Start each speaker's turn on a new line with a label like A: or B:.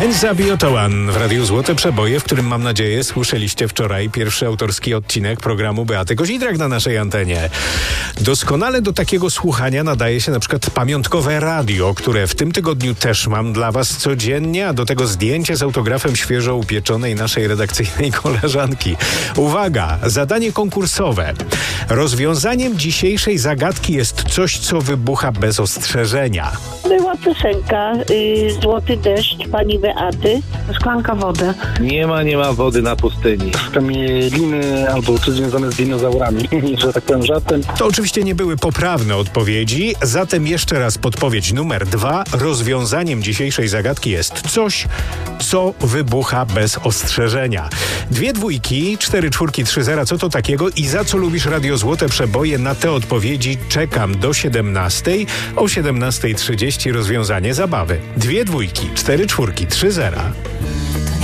A: Zabiotowan w Radiu Złote Przeboje, w którym, mam nadzieję, słyszeliście wczoraj pierwszy autorski odcinek programu Beaty Kozidrak na naszej antenie. Doskonale do takiego słuchania nadaje się na przykład pamiątkowe radio, które w tym tygodniu też mam dla was codziennie, a do tego zdjęcie z autografem świeżo upieczonej naszej redakcyjnej koleżanki. Uwaga, zadanie konkursowe. Rozwiązaniem dzisiejszej zagadki jest coś, co wybucha bez ostrzeżenia.
B: Była piosenka Złoty deszcz pani Beaty.
C: Szklanka wody.
D: Nie ma wody na pustyni.
E: Kamieliny albo coś związane z dinozaurami, że tak powiem żartem.
A: To oczywiście nie były poprawne odpowiedzi, zatem jeszcze raz podpowiedź numer 2. Rozwiązaniem dzisiejszej zagadki jest coś, co wybucha bez ostrzeżenia. 2 dwójki, 4 czwórki, 3 zera, co to takiego i za co lubisz Radio Złote Przeboje? Na te odpowiedzi czekam do 17. O 17:30 rozwiązanie zabawy. 2 dwójki, 4 czwórki, 3 zera.